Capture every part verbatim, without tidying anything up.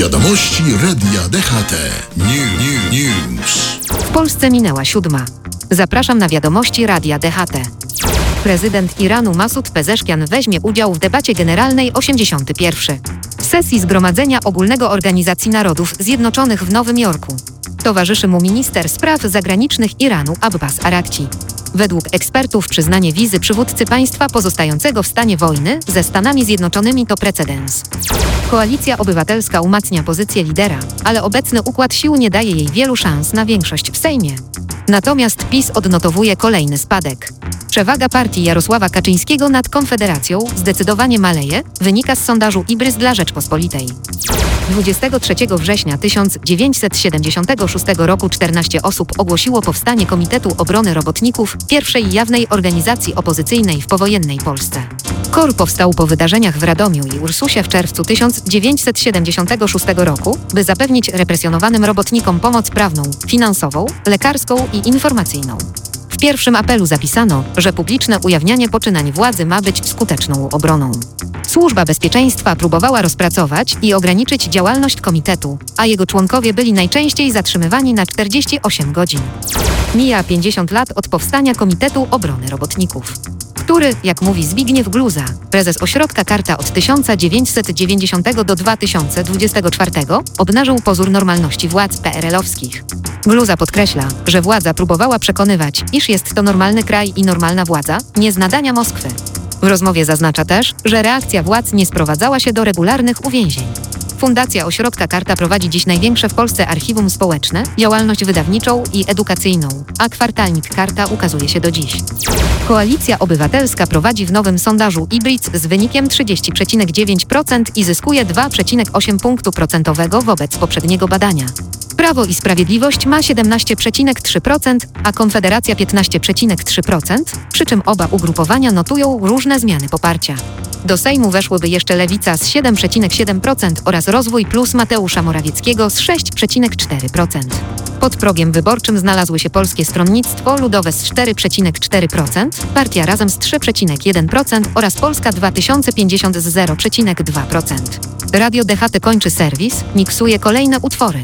Wiadomości Radia D H T. New, new, news. W Polsce minęła siódma. Zapraszam na wiadomości Radia D H T. Prezydent Iranu Masud Pezeszkian weźmie udział w debacie generalnej osiemdziesiątej pierwszej sesji Zgromadzenia Ogólnego Organizacji Narodów Zjednoczonych w Nowym Jorku. Towarzyszy mu minister spraw zagranicznych Iranu Abbas Araghchi. Według ekspertów przyznanie wizy przywódcy państwa pozostającego w stanie wojny ze Stanami Zjednoczonymi to precedens. Koalicja Obywatelska umacnia pozycję lidera, ale obecny układ sił nie daje jej wielu szans na większość w Sejmie. Natomiast PiS odnotowuje kolejny spadek. Przewaga partii Jarosława Kaczyńskiego nad Konfederacją zdecydowanie maleje, wynika z sondażu Ibrys dla Rzeczpospolitej. dwudziestego trzeciego września tysiąc dziewięćset siedemdziesiątego szóstego roku czternaście osób ogłosiło powstanie Komitetu Obrony Robotników, pierwszej jawnej organizacji opozycyjnej w powojennej Polsce. K O R powstał po wydarzeniach w Radomiu i Ursusie w czerwcu tysiąc dziewięćset siedemdziesiątego szóstego roku, by zapewnić represjonowanym robotnikom pomoc prawną, finansową, lekarską i informacyjną. W pierwszym apelu zapisano, że publiczne ujawnianie poczynań władzy ma być skuteczną obroną. Służba Bezpieczeństwa próbowała rozpracować i ograniczyć działalność komitetu, a jego członkowie byli najczęściej zatrzymywani na czterdzieści osiem godzin. Mija pięćdziesiąt lat od powstania Komitetu Obrony Robotników, który, jak mówi Zbigniew Gluza, prezes ośrodka Karta od tysiąc dziewięćset dziewięćdziesiątego do dwa tysiące dwudziestego czwartego, obnażył pozór normalności władz P R L-owskich. Gluza podkreśla, że władza próbowała przekonywać, iż jest to normalny kraj i normalna władza, nie z nadania Moskwy. W rozmowie zaznacza też, że reakcja władz nie sprowadzała się do regularnych uwięzień. Fundacja Ośrodka Karta prowadzi dziś największe w Polsce archiwum społeczne, działalność wydawniczą i edukacyjną, a kwartalnik Karta ukazuje się do dziś. Koalicja Obywatelska prowadzi w nowym sondażu Ibrys z wynikiem trzydzieści przecinek dziewięć procent i zyskuje dwa przecinek osiem punktu procentowego wobec poprzedniego badania. Prawo i Sprawiedliwość ma siedemnaście przecinek trzy procent, a Konfederacja piętnaście przecinek trzy procent, przy czym oba ugrupowania notują różne zmiany poparcia. Do Sejmu weszłyby jeszcze Lewica z siedem przecinek siedem procent oraz Rozwój Plus Mateusza Morawieckiego z sześć przecinek cztery procent. Pod progiem wyborczym znalazły się Polskie Stronnictwo Ludowe z cztery przecinek cztery procent, Partia Razem z trzy przecinek jeden procent oraz Polska dwa tysiące pięćdziesiąt z zero przecinek dwa procent. Radio D H T kończy serwis, miksuje kolejne utwory.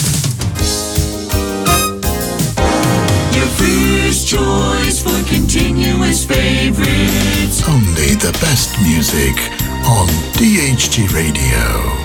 First choice for continuous favorites. Only the best music on D H T Radio.